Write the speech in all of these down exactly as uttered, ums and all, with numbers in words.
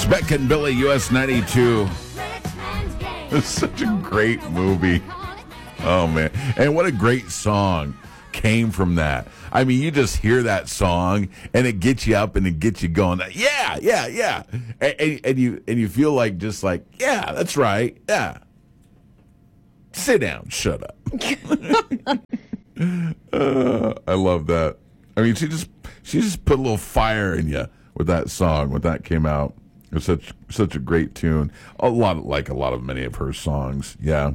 Beck and Billy, U S ninety-two. It's such a great movie. Oh, man. And what a great song came from that. I mean, you just hear that song, and it gets you up and it gets you going. Yeah, yeah, yeah. And, and, and you and you feel like just like, yeah, that's right. Yeah. Sit down. Shut up. uh, I love that. I mean, she just she just put a little fire in you with that song when that came out. It was such such a great tune. A lot like a lot of many of her songs. Yeah.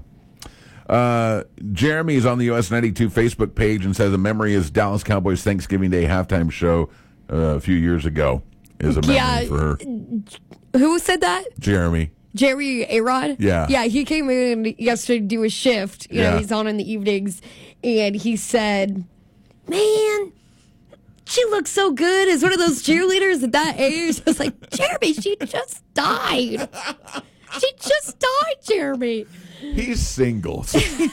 Uh, Jeremy is on the U S ninety-two Facebook page and says the memory is Dallas Cowboys Thanksgiving Day halftime show uh, a few years ago is a memory yeah, for her. Who said that? Jeremy. Jerry A-Rod? Yeah. Yeah, he came in yesterday to do a shift. You yeah. know, he's on in the evenings. And he said, man, she looks so good as one of those cheerleaders at that age. I was like, Jeremy, she just died. She just died, Jeremy. He's single. So he,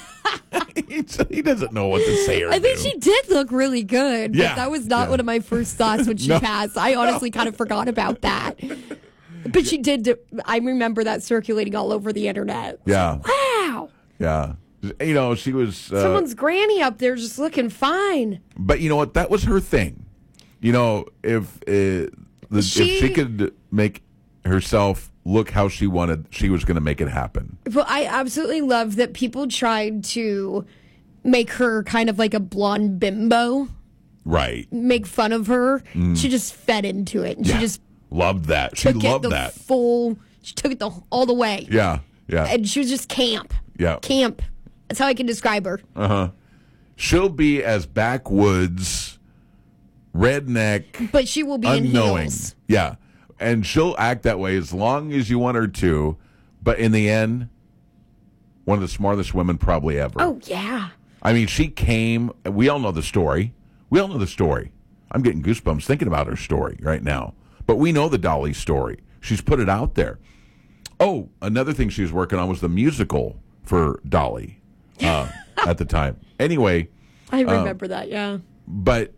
he doesn't know what to say or I think do. she did look really good. Yeah. But that was not yeah. one of my first thoughts when she no. passed. I honestly kind of forgot about that. But she did. Do, I remember that circulating all over the internet. Yeah. Like, wow. Yeah. You know, she was... Uh, Someone's granny up there just looking fine. But you know what? That was her thing. You know, if, uh, the, she, if she could make herself look how she wanted, she was going to make it happen. But I absolutely love that people tried to make her kind of like a blonde bimbo. Right. Make fun of her. Mm. She just fed into it. And yeah. She just... Loved that. She took loved it the that. Full. She took it the, all the way. Yeah, yeah. And she was just camp. Yeah. Camp. That's how I can describe her. Uh-huh. She'll be as backwoods, redneck, but she will be unknowing. In heels. Yeah. And she'll act that way as long as you want her to. But in the end, one of the smartest women probably ever. Oh, yeah. I mean, she came. We all know the story. We all know the story. I'm getting goosebumps thinking about her story right now. But we know the Dolly story. She's put it out there. Oh, another thing she was working on was the musical for Dolly uh, at the time. Anyway. I remember uh, that, yeah. But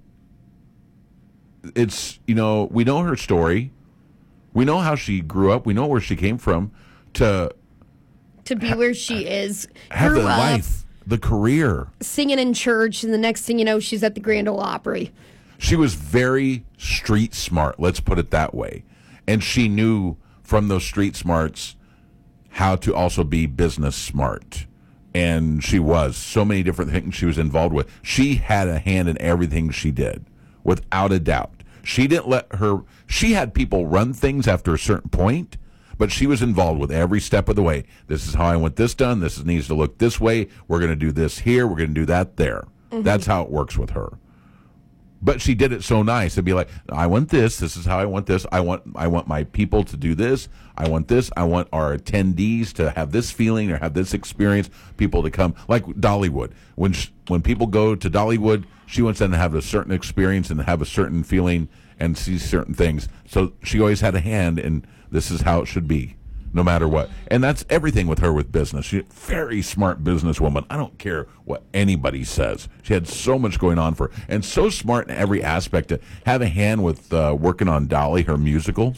it's, you know, we know her story. We know how she grew up. We know where she came from to... To be ha- where she is. Have grew the up, life, the career. Singing in church, and the next thing you know, she's at the Grand Ole Opry. She was very street smart, let's put it that way. And she knew from those street smarts how to also be business smart. And she was. So many different things she was involved with. She had a hand in everything she did, without a doubt. She didn't let her... She had people run things after a certain point, but she was involved with every step of the way. This is how I want this done. This needs to look this way. We're going to do this here. We're going to do that there. Mm-hmm. That's how it works with her. But she did it so nice. It'd be like, I want this. This is how I want this. I want I want my people to do this. I want this. I want our attendees to have this feeling or have this experience. People to come. Like Dollywood. When she, when people go to Dollywood, she wants them to have a certain experience and have a certain feeling and see certain things. So she always had a hand in this is how it should be, no matter what. And that's everything with her with business. She's a very smart businesswoman. I don't care what anybody says. She had so much going on for her. And so smart in every aspect to have a hand with uh, working on Dolly, her musical.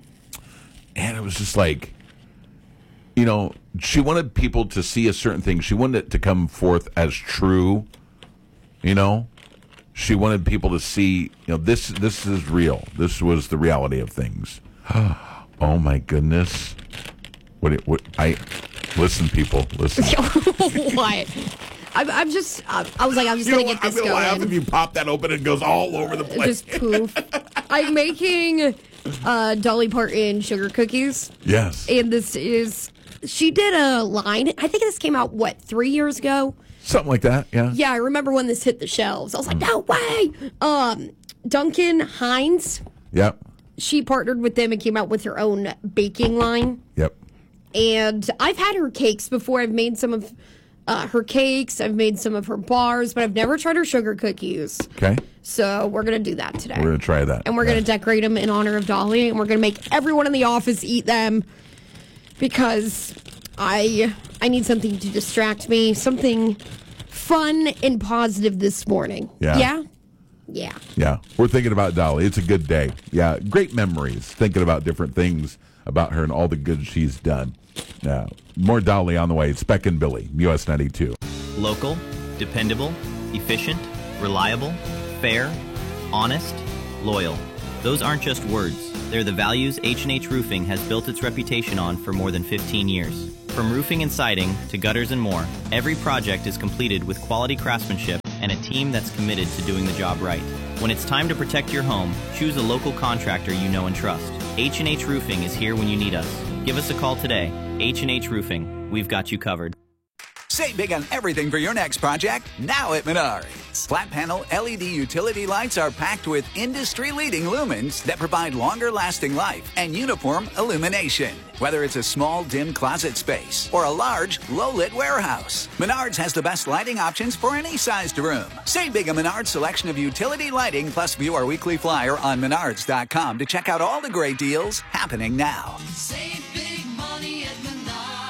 And it was just like, you know, she wanted people to see a certain thing. She wanted it to come forth as true, you know. She wanted people to see, you know, this this is real. This was the reality of things. Oh, my goodness. What, it, what I listen, people, listen. What? I'm, I'm just. I'm, I was like, I'm just you gonna know get what? this I'm gonna going. laugh if you pop that open, it goes all over the place. Just poof. I'm making uh, Dolly Parton sugar cookies. Yes. And this is. She did a line. I think this came out what three years ago. Something like that. Yeah. Yeah, I remember when this hit the shelves. I was like, mm. no way. Um, Duncan Hines. Yep. She partnered with them and came out with her own baking line. Yep. And I've had her cakes before. I've made some of uh, her cakes. I've made some of her bars, but I've never tried her sugar cookies. Okay. So we're going to do that today. We're going to try that. And we're yeah. going to decorate them in honor of Dolly. And we're going to make everyone in the office eat them because I I need something to distract me. Something fun and positive this morning. Yeah. Yeah? Yeah. Yeah, we're thinking about Dolly. It's a good day. Yeah, great memories, thinking about different things about her and all the good she's done. Uh, more Dolly on the way. It's Beck and Billy, U S ninety-two. Local, dependable, efficient, reliable, fair, honest, loyal. Those aren't just words. They're the values H and H Roofing has built its reputation on for more than fifteen years. From roofing and siding to gutters and more, every project is completed with quality craftsmanship and a team that's committed to doing the job right. When it's time to protect your home, choose a local contractor you know and trust. H and H Roofing is here when you need us. Give us a call today. H and H Roofing. We've got you covered. Save big on everything for your next project, now at Menards. Flat panel L E D utility lights are packed with industry-leading lumens that provide longer-lasting life and uniform illumination. Whether it's a small, dim closet space or a large, low-lit warehouse, Menards has the best lighting options for any sized room. Save big on Menards' selection of utility lighting, plus view our weekly flyer on menards dot com to check out all the great deals happening now. Save big money at Menards.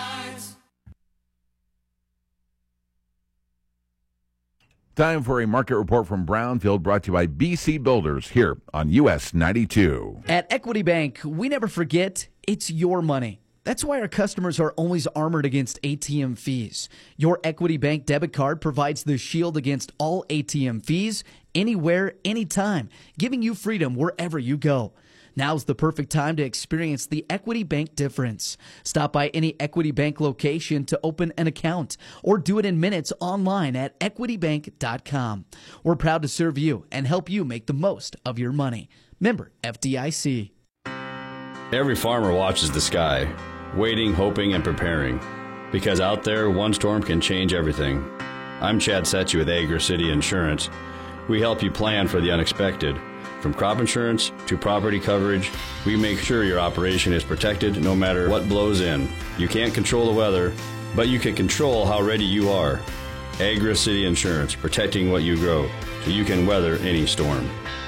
Time for a market report from Brownfield, brought to you by B C Builders here on U S ninety-two. At Equity Bank, we never forget it's your money. That's why our customers are always armored against A T M fees. Your Equity Bank debit card provides the shield against all A T M fees, anywhere, anytime, giving you freedom wherever you go. Now's the perfect time to experience the Equity Bank difference. Stop by any Equity Bank location to open an account or do it in minutes online at equity bank dot com. We're proud to serve you and help you make the most of your money. Member F D I C. Every farmer watches the sky, waiting, hoping, and preparing. Because out there, one storm can change everything. I'm Chad Setchy with Agri City Insurance. We help you plan for the unexpected. From crop insurance to property coverage, we make sure your operation is protected no matter what blows in. You can't control the weather, but you can control how ready you are. Agri City Insurance, protecting what you grow so you can weather any storm.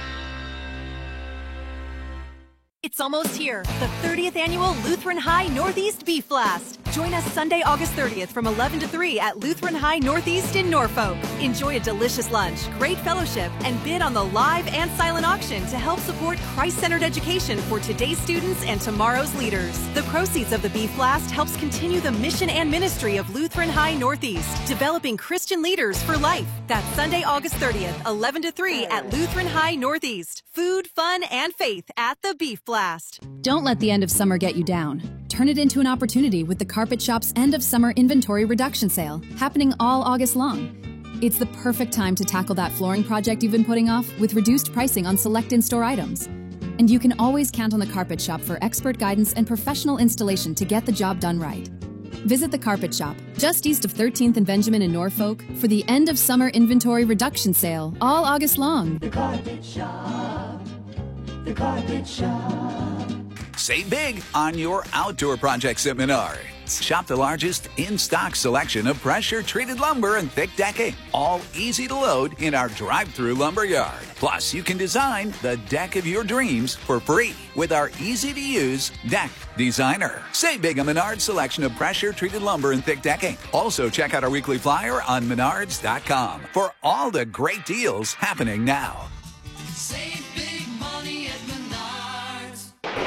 It's almost here, the thirtieth Annual Lutheran High Northeast Beef Blast. Join us Sunday, August thirtieth from eleven to three at Lutheran High Northeast in Norfolk. Enjoy a delicious lunch, great fellowship, and bid on the live and silent auction to help support Christ-centered education for today's students and tomorrow's leaders. The proceeds of the Beef Blast helps continue the mission and ministry of Lutheran High Northeast, developing Christian leaders for life. That's Sunday, August thirtieth, eleven to three at Lutheran High Northeast. Food, fun, and faith at the Beef Blast. Don't let the end of summer get you down. Turn it into an opportunity with the Carpet Shop's end of summer inventory reduction sale, happening all August long. It's the perfect time to tackle that flooring project you've been putting off with reduced pricing on select in-store items. And you can always count on the Carpet Shop for expert guidance and professional installation to get the job done right. Visit the Carpet Shop, just east of thirteenth and Benjamin in Norfolk, for the end of summer inventory reduction sale all August long. The Carpet Shop. The Carpet Shop. Save big on your outdoor projects at Menards. Shop the largest in-stock selection of pressure-treated lumber and thick decking, all easy to load in our drive-through lumber yard. Plus, you can design the deck of your dreams for free with our easy-to-use Deck Designer. Save big on Menards' selection of pressure-treated lumber and thick decking. Also, check out our weekly flyer on menards dot com for all the great deals happening now. Save big money at Menards.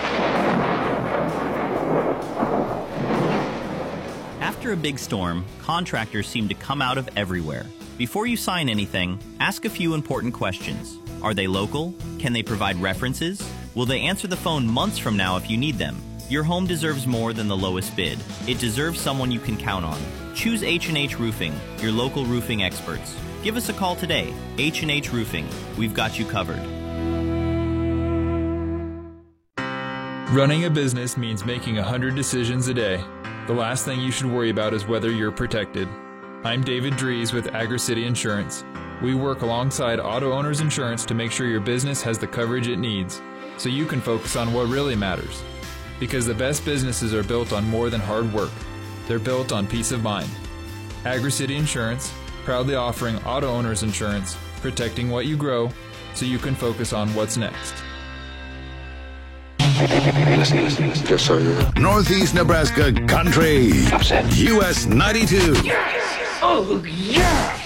After a big storm, contractors seem to come out of everywhere. Before you sign anything, ask a few important questions. Are they local? Can they provide references? Will they answer the phone months from now if you need them? Your home deserves more than the lowest bid. It deserves someone you can count on. Choose H and H Roofing, your local roofing experts. Give us a call today. H and H Roofing. We've got you covered. Running a business means making one hundred decisions a day. The last thing you should worry about is whether you're protected. I'm David Dries with Agri City Insurance. We work alongside Auto Owners Insurance to make sure your business has the coverage it needs, so you can focus on what really matters. Because the best businesses are built on more than hard work. They're built on peace of mind. Agri City Insurance, proudly offering Auto Owners Insurance, protecting what you grow, so you can focus on what's next. Yes, sir. Northeast Nebraska Country. U S ninety-two. Yes! Oh, yeah!